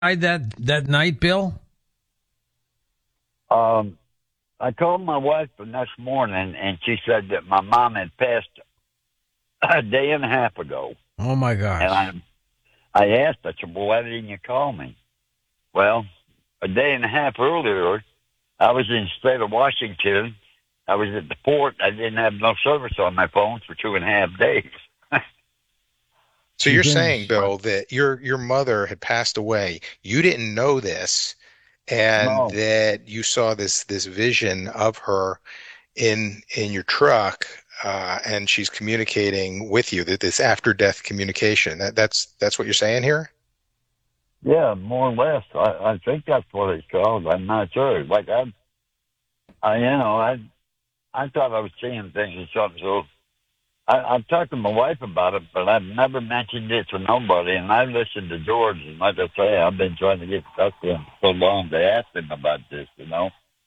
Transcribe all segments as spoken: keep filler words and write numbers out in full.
that that night, Bill? Um, I called my wife the next morning, and she said that my mom had passed a day and a half ago. Oh my And gosh! I, I asked, I said, "Well, why didn't you call me?" Well, a day and a half earlier, I was in the state of Washington. I was at the port. I didn't have no service on my phone for two and a half days. So She you're didn't. saying, Bill, that your your mother had passed away. You didn't know this, and No. that you saw this this vision of her in in your truck, uh, and she's communicating with you. That this after death communication. That that's that's what you're saying here. Yeah, more or less. I, I think that's what it's called. I'm not sure. Like I, I, you know, I, I thought I was seeing things or something. So I, I've talked to my wife about it, but I've never mentioned it to nobody. And I listened to George, and like I say, I've been trying to get in touch with him so long to ask him about this. You know.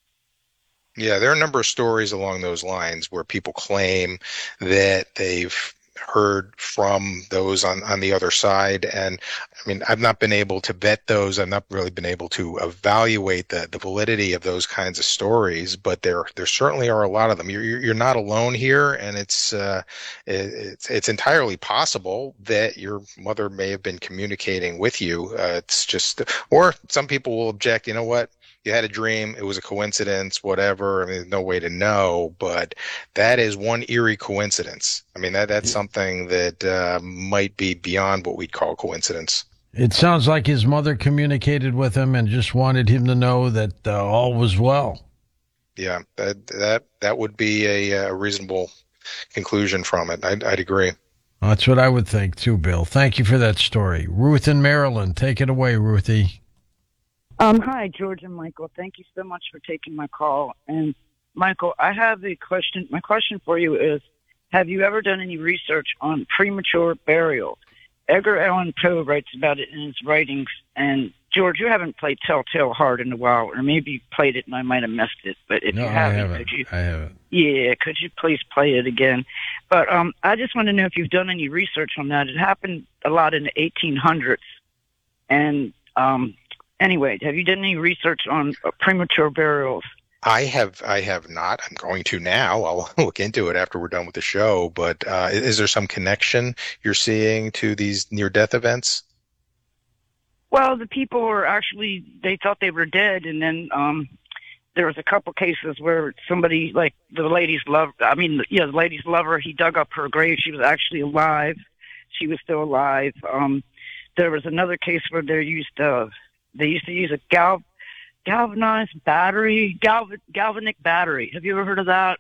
Yeah, there are a number of stories along those lines where people claim that they've heard from those on, on the other side. And I mean, I've not been able to vet those. I've not really been able to evaluate the, the validity of those kinds of stories, but there, there certainly are a lot of them. You're, you're not alone here. And it's, uh, it's, it's entirely possible that your mother may have been communicating with you. Uh, it's just, or some people will object, you know what? You had a dream, it was a coincidence, whatever. I mean, there's no way to know, but that is one eerie coincidence. I mean, that that's something that uh, might be beyond what we'd call coincidence. It sounds like his mother communicated with him and just wanted him to know that uh, all was well. Yeah, that that that would be a, a reasonable conclusion from it. I'd, I'd agree. That's what I would think too, Bill. Thank you for that story. Ruth in Maryland, take it away, Ruthie. Um, hi, George and Michael. Thank you so much for taking my call. And Michael, I have a question. My question for you is, have you ever done any research on premature burial? Edgar Allan Poe writes about it in his writings. And George, you haven't played Telltale Heart in a while, or maybe you played it and I might have missed it. But if No, you I haven't, haven't. could you? I haven't. Yeah, could you please play it again? But um, I just want to know if you've done any research on that. It happened a lot in the eighteen hundreds, and um. Anyway, have you done any research on uh, premature burials? I have, I have not. I'm going to now. I'll look into it after we're done with the show. But uh, is there some connection you're seeing to these near-death events? Well, the people were actually, they thought they were dead, and then um, there was a couple cases where somebody, like the lady's lover, I mean, yeah, the lady's lover, he dug up her grave. She was actually alive. She was still alive. Um, there was another case where they used uh, They used to use a gal, galvanized battery, gal, galvanic battery. Have you ever heard of that?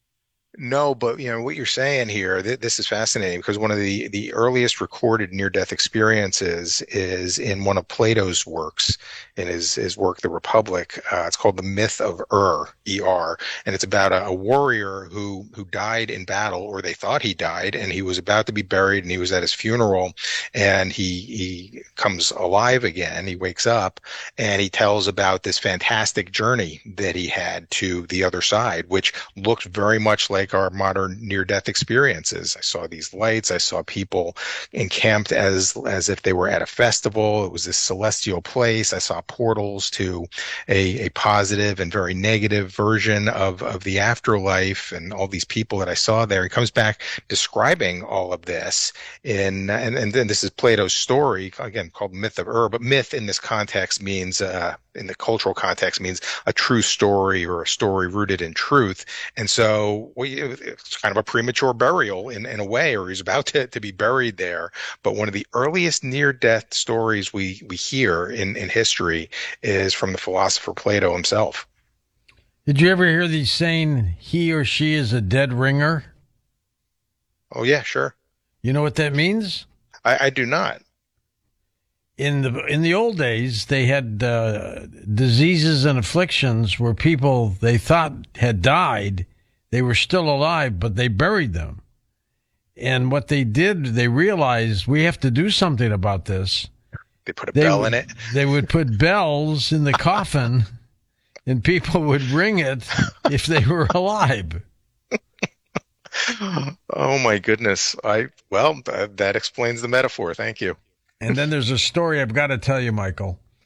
No, but you know what you're saying here. Th- this is fascinating because one of the the earliest recorded near-death experiences is in one of Plato's works, in his his work, The Republic. Uh, it's called The Myth of Ur, E R, and it's about a, a warrior who who died in battle, or they thought he died, and he was about to be buried, and he was at his funeral, and he he comes alive again. He wakes up, and he tells about this fantastic journey that he had to the other side, which looked very much like like our modern near-death experiences. I saw these lights. I saw people encamped as as if they were at a festival. It was this celestial place. I saw portals to a, a positive and very negative version of, of the afterlife and all these people that I saw there. He comes back describing all of this in, and, and then this is Plato's story, again, called Myth of Ur, but myth in this context means, uh, in the cultural context means a true story or a story rooted in truth. And so we, it's kind of a premature burial in, in a way, or he's about to, to be buried there. But one of the earliest near-death stories we, we hear in, in history is from the philosopher Plato himself. Did you ever hear the saying, he or she is a dead ringer? Oh, yeah, sure. You know what that means? I, I do not. In the in the old days, they had uh, diseases and afflictions where people they thought had died, they were still alive, but they buried them. And what they did, they realized we have to do something about this. They put a they bell would, in it. They would put bells in the coffin, and people would ring it if they were alive. Oh my goodness! I well, that explains the metaphor. Thank you. And then there's a story I've got to tell you, Michael.